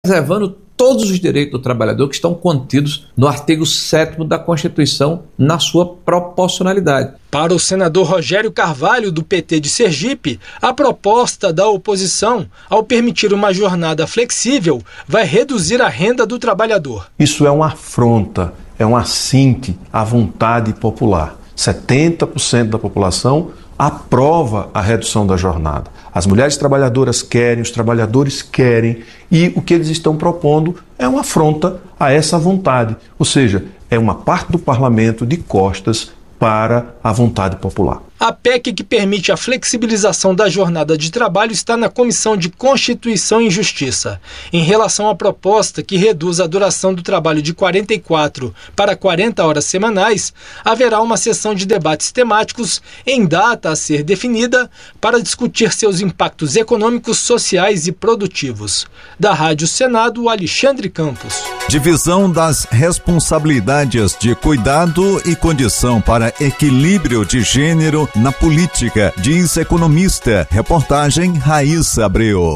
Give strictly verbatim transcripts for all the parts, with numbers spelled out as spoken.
preservando todos os direitos do trabalhador que estão contidos no artigo sétimo da Constituição na sua proporcionalidade. Para o senador Rogério Carvalho, do P T de Sergipe, a proposta da oposição, ao permitir uma jornada flexível, vai reduzir a renda do trabalhador. Isso é uma afronta, é um assinte à vontade popular. setenta por cento da população aprova a redução da jornada. As mulheres trabalhadoras querem, os trabalhadores querem, e o que eles estão propondo é uma afronta a essa vontade, ou seja, é uma parte do parlamento de costas para a vontade popular. A P E C que permite a flexibilização da jornada de trabalho está na Comissão de Constituição e Justiça. Em relação à proposta que reduz a duração do trabalho de quarenta e quatro para quarenta horas semanais, haverá uma sessão de debates temáticos em data a ser definida para discutir seus impactos econômicos, sociais e produtivos. Da Rádio Senado, Alexandre Campos. Divisão das responsabilidades de cuidado e condição para equilíbrio de gênero na política, diz economista. Reportagem Raíssa Abreu.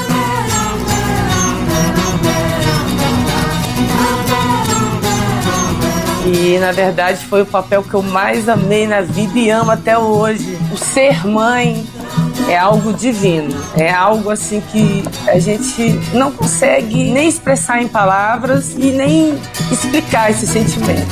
E, na verdade, foi o papel que eu mais amei na vida e amo até hoje. O ser mãe é algo divino, é algo assim que a gente não consegue nem expressar em palavras e nem explicar esse sentimento.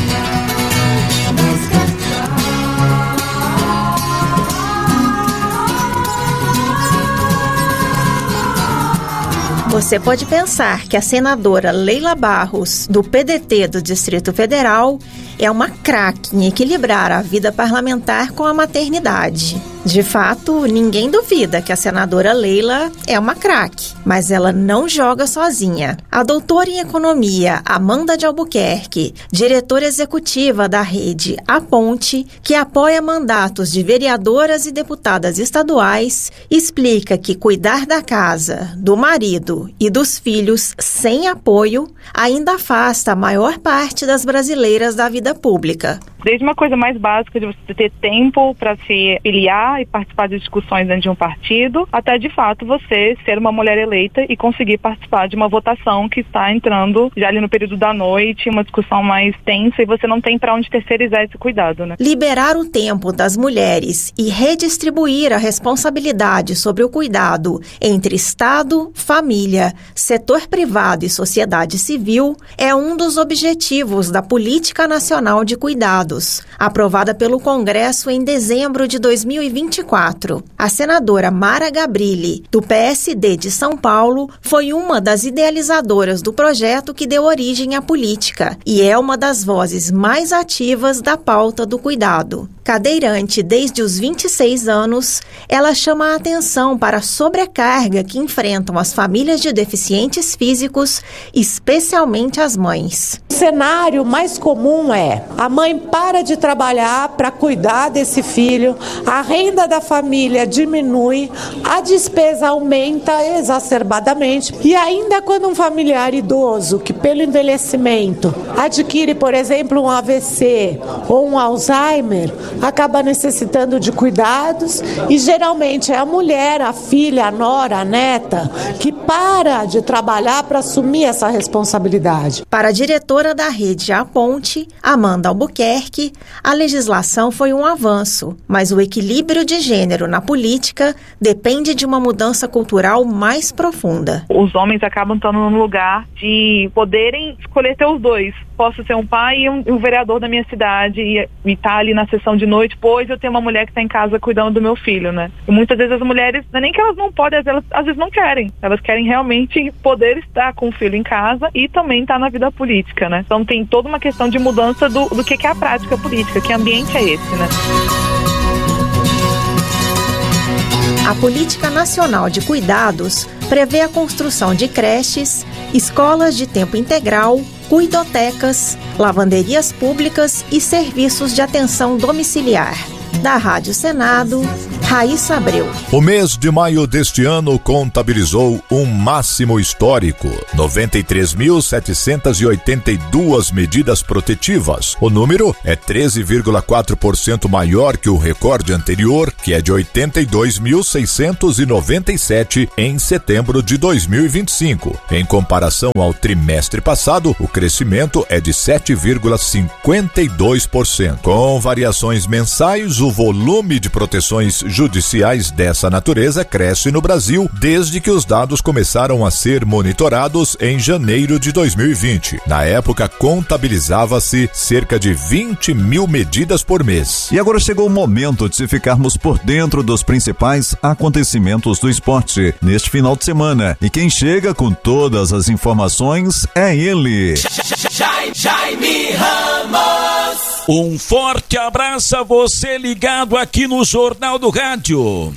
Você pode pensar que a senadora Leila Barros, do P D T do Distrito Federal, é uma craque em equilibrar a vida parlamentar com a maternidade. De fato, ninguém duvida que a senadora Leila é uma craque, mas ela não joga sozinha. A doutora em economia Amanda de Albuquerque, diretora executiva da rede A Ponte, que apoia mandatos de vereadoras e deputadas estaduais, explica que cuidar da casa, do marido e dos filhos sem apoio ainda afasta a maior parte das brasileiras da vida pública. Desde uma coisa mais básica de você ter tempo para se filiar e participar de discussões dentro de um partido, até de fato você ser uma mulher eleita e conseguir participar de uma votação que está entrando já ali no período da noite, uma discussão mais tensa, e você não tem para onde terceirizar esse cuidado, né? Liberar o tempo das mulheres e redistribuir a responsabilidade sobre o cuidado entre Estado, família, setor privado e sociedade civil é um dos objetivos da Política Nacional de Cuidado, aprovada pelo Congresso em dezembro de dois mil e vinte e quatro. A senadora Mara Gabrilli, do P S D de São Paulo, foi uma das idealizadoras do projeto que deu origem à política e é uma das vozes mais ativas da pauta do cuidado. Cadeirante desde os vinte e seis anos, ela chama a atenção para a sobrecarga que enfrentam as famílias de deficientes físicos, especialmente as mães. O cenário mais comum é a mãe para de trabalhar para cuidar desse filho, a renda da família diminui, a despesa aumenta exacerbadamente e ainda quando um familiar idoso que pelo envelhecimento adquire, por exemplo, um A V C ou um Alzheimer, acaba necessitando de cuidados e geralmente é a mulher, a filha, a nora, a neta que para de trabalhar para assumir essa responsabilidade. Para a diretora da rede A Ponte, Amanda Albuquerque, a legislação foi um avanço, mas o equilíbrio de gênero na política depende de uma mudança cultural mais profunda. Os homens acabam estando num lugar de poderem escolher ter os dois. Posso ser um pai e um, um vereador da minha cidade e estar tá ali na sessão de noite, pois eu tenho uma mulher que está em casa cuidando do meu filho, né? E muitas vezes as mulheres, não é nem que elas não podem, elas às vezes não querem. Elas querem realmente poder estar com o filho em casa e também estar na vida política, né? Então tem toda uma questão de mudança do, do que é a prática política, que ambiente é esse, né? A Política Nacional de Cuidados prevê a construção de creches, escolas de tempo integral, cuidotecas, lavanderias públicas e serviços de atenção domiciliar. Da Rádio Senado, Raíssa Abreu. O mês de maio deste ano contabilizou um máximo histórico: noventa e três mil setecentas e oitenta e duas medidas protetivas. O número é treze vírgula quatro por cento maior que o recorde anterior, que é de oitenta e dois mil seiscentos e noventa e sete em setembro de dois mil e vinte e cinco. Em comparação ao trimestre passado, o crescimento é de sete vírgula cinquenta e dois por cento. Com variações mensais, o volume de proteções judiciais dessa natureza cresce no Brasil desde que os dados começaram a ser monitorados em janeiro de dois mil e vinte. Na época, contabilizava-se cerca de vinte mil medidas por mês. E agora chegou o momento de ficarmos por dentro dos principais acontecimentos do esporte neste final de semana. E quem chega com todas as informações é ele. Jaime Ramos. Um forte abraço a você ligado aqui no Jornal do Rádio.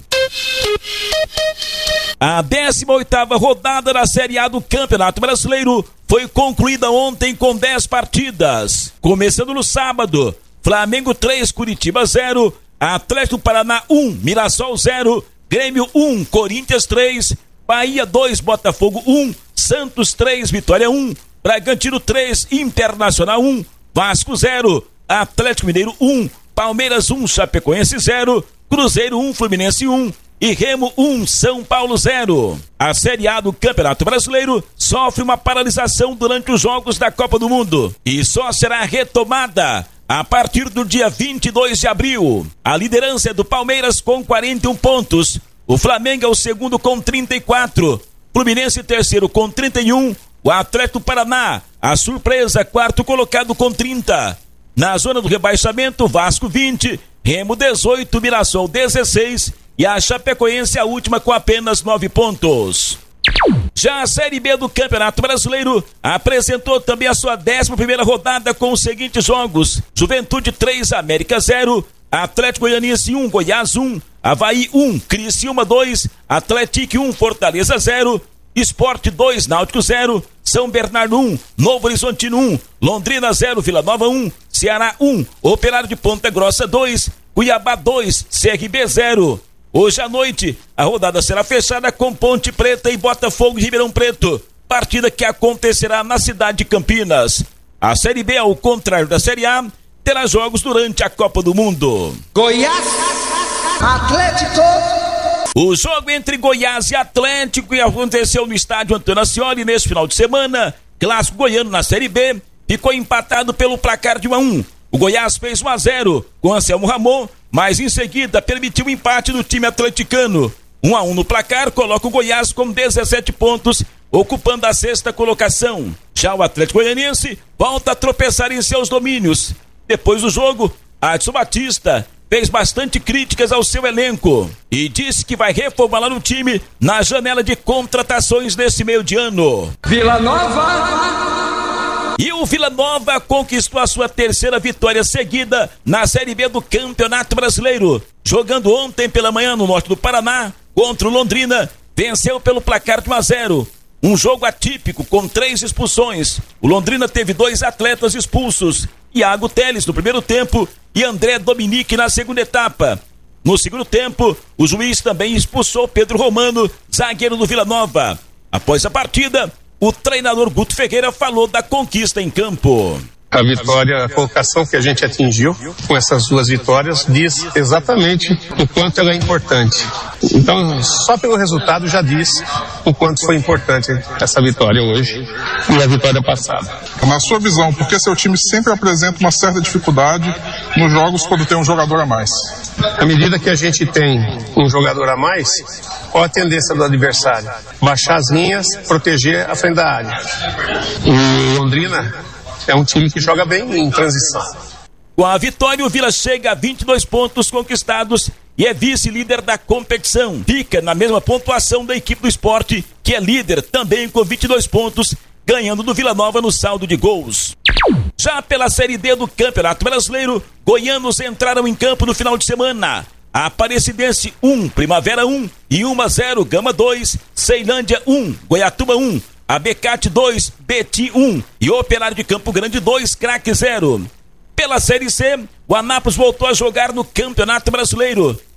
A décima oitava rodada da Série A do Campeonato Brasileiro foi concluída ontem com dez partidas. Começando no sábado, Flamengo três, Curitiba zero, Atlético Paraná um, Mirassol zero, Grêmio um, Corinthians três, Bahia dois, Botafogo um, Santos três, Vitória um, Bragantino três, Internacional um, Vasco zero, Atlético Mineiro um, Palmeiras um, Chapecoense zero, Cruzeiro um, Fluminense um e Remo um, São Paulo zero. A Série A do Campeonato Brasileiro sofre uma paralisação durante os jogos da Copa do Mundo e só será retomada a partir do dia vinte e dois de abril. A liderança é do Palmeiras com quarenta e um pontos, o Flamengo é o segundo com trinta e quatro, Fluminense terceiro com trinta e um, o Atlético Paraná, a surpresa, quarto colocado com trinta. Na zona do rebaixamento, Vasco vinte, Remo dezoito, Mirassol dezesseis e a Chapecoense a última com apenas nove pontos. Já a Série B do Campeonato Brasileiro apresentou também a sua décima primeira rodada com os seguintes jogos: Juventude três, América zero, Atlético Goianiense um, Goiás um, Avaí um, Criciúma dois, Atlético um, Fortaleza zero, Sport dois, Náutico zero, São Bernardo um, Novo Horizontino um, Londrina zero, Vila Nova um, Ceará um, Operário de Ponta Grossa dois, Cuiabá dois, C R B zero. Hoje à noite, a rodada será fechada com Ponte Preta e Botafogo de Ribeirão Preto, partida que acontecerá na cidade de Campinas. A Série B, ao contrário da Série A, terá jogos durante a Copa do Mundo. Goiás, Atlético. O jogo entre Goiás e Atlético que aconteceu no estádio Antônio Ascioli neste final de semana, clássico goiano na Série B, ficou empatado pelo placar de um a um. O Goiás fez um a zero com Anselmo Ramon, mas em seguida permitiu o empate do time atleticano. um a um no placar coloca o Goiás com dezessete pontos, ocupando a sexta colocação. Já o Atlético Goianiense volta a tropeçar em seus domínios. Depois do jogo, Adson Batista fez bastante críticas ao seu elenco e disse que vai reformular o time na janela de contratações nesse meio de ano. Vila Nova! E o Vila Nova conquistou a sua terceira vitória seguida na Série B do Campeonato Brasileiro. Jogando ontem pela manhã no norte do Paraná, contra o Londrina, venceu pelo placar de um a zero. Um jogo atípico com três expulsões. O Londrina teve dois atletas expulsos, Iago Teles no primeiro tempo e André Dominique na segunda etapa. No segundo tempo, o juiz também expulsou Pedro Romano, zagueiro do Vila Nova. Após a partida, o treinador Guto Ferreira falou da conquista em campo. A vitória, a colocação que a gente atingiu com essas duas vitórias diz exatamente o quanto ela é importante. Então, só pelo resultado já diz o quanto foi importante essa vitória hoje e a vitória passada. Na sua visão, por que seu time sempre apresenta uma certa dificuldade nos jogos quando tem um jogador a mais? À medida que a gente tem um jogador a mais, qual a tendência do adversário? Baixar as linhas, proteger a frente da área. O Londrina é um time que joga bem em transição. Com a vitória, o Vila chega a vinte e dois pontos conquistados e é vice-líder da competição. Fica na mesma pontuação da equipe do Sport, que é líder também com vinte e dois pontos, ganhando do Vila Nova no saldo de gols. Já pela Série D do Campeonato Brasileiro, goianos entraram em campo no final de semana. Aparecidense um, Primavera um, Iuma zero, Gama dois, Ceilândia um, Goiatuba um, Abecate dois, Betim um e Operário de Campo Grande dois, Craque zero. Pela Série C, o Anápolis voltou a jogar no Campeonato Brasileiro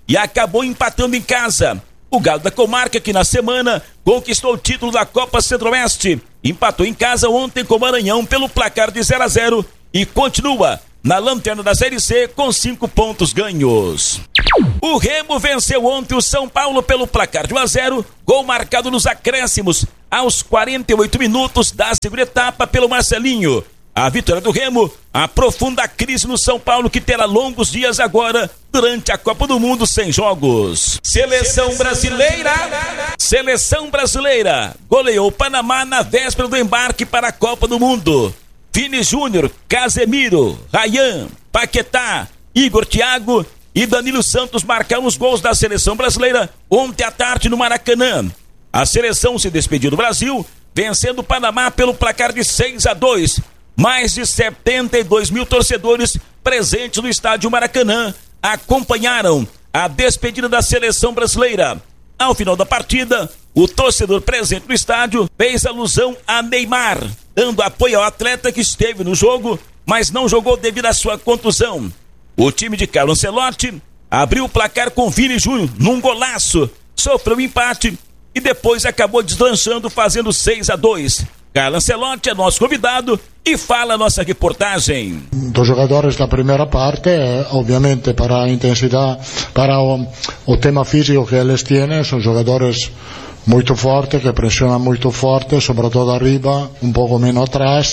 e acabou empatando em casa. O Galo da Comarca, que na semana conquistou o título da Copa Centro-Oeste, empatou em casa ontem com o Maranhão pelo placar de zero a zero e continua na lanterna da Série C com cinco pontos ganhos. O Remo venceu ontem o São Paulo pelo placar de um a zero, gol marcado nos acréscimos aos quarenta e oito minutos da segunda etapa pelo Marcelinho. A vitória do Remo aprofunda a crise no São Paulo, que terá longos dias agora durante a Copa do Mundo sem jogos. Seleção brasileira, seleção brasileira goleou o Panamá na véspera do embarque para a Copa do Mundo. Vini Júnior, Casemiro, Ryan, Paquetá, Igor Thiago e Danilo Santos marcaram os gols da seleção brasileira ontem à tarde no Maracanã. A seleção se despediu do Brasil, vencendo o Panamá pelo placar de seis a dois. Mais de setenta e dois mil torcedores presentes no estádio Maracanã acompanharam a despedida da seleção brasileira. Ao final da partida, o torcedor presente no estádio fez alusão a Neymar, dando apoio ao atleta que esteve no jogo, mas não jogou devido à sua contusão. O time de Carlo Ancelotti abriu o placar com Vini Júnior num golaço, sofreu um empate e depois acabou deslanchando fazendo seis a dois. Carlo Ancelotti é nosso convidado e fala a nossa reportagem. Dos jogadores da primeira parte, obviamente para a intensidade, para o, o tema físico que eles têm, são jogadores muito fortes, que pressionam muito forte, sobretudo arriba, um pouco menos atrás.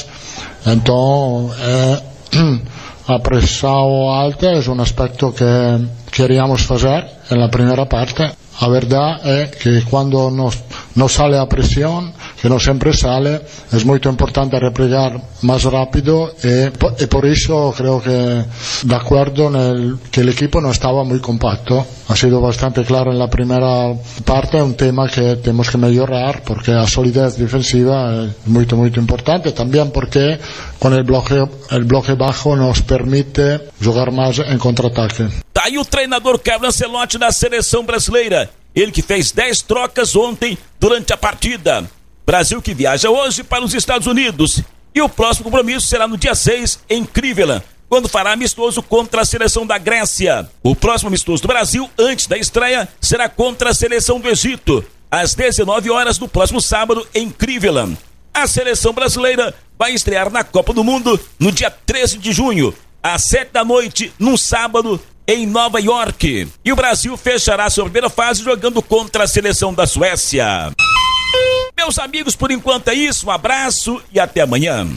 Então, eh, a pressão alta é um aspecto que queríamos fazer na primeira parte. A verdade é que quando nos, nos sale a presión, que no sempre sale, es muy importante replegar más rápido y, y por eso creo que de acuerdo en el, que el equipo no estaba muy compacto. Ha sido bastante claro en la primera parte, un tema que tenemos que mejorar porque la solidez defensiva es muy, muy importante. También porque con el bloque, el bloque bajo nos permite jugar más en contraataque. Tá aí o treinador Carlo Ancelotti da seleção brasileira. Ele que fez dez trocas ontem durante a partida. Brasil que viaja hoje para os Estados Unidos. E o próximo compromisso será no dia seis em Cleveland, quando fará amistoso contra a seleção da Grécia. O próximo amistoso do Brasil, antes da estreia, será contra a seleção do Egito, às dezenove horas do próximo sábado em Cleveland. A seleção brasileira vai estrear na Copa do Mundo no dia treze de junho, às sete da noite, num sábado, em Nova York. E o Brasil fechará sua primeira fase jogando contra a seleção da Suécia. Meus amigos, por enquanto é isso. Um abraço e até amanhã.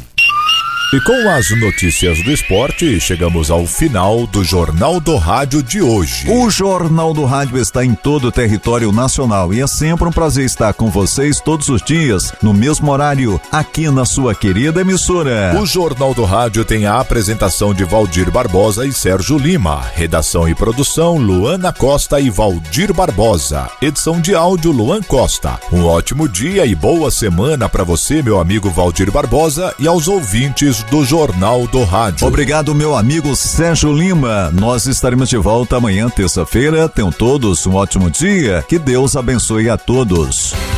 E com as notícias do esporte, chegamos ao final do Jornal do Rádio de hoje. O Jornal do Rádio está em todo o território nacional e é sempre um prazer estar com vocês todos os dias, no mesmo horário, aqui na sua querida emissora. O Jornal do Rádio tem a apresentação de Valdir Barbosa e Sérgio Lima. Redação e produção, Luana Costa e Valdir Barbosa. Edição de áudio, Luan Costa. Um ótimo dia e boa semana para você, meu amigo Valdir Barbosa, e aos ouvintes do Jornal do Rádio. Obrigado, meu amigo Sérgio Lima. Nós estaremos de volta amanhã, terça-feira. Tenham todos um ótimo dia. Que Deus abençoe a todos.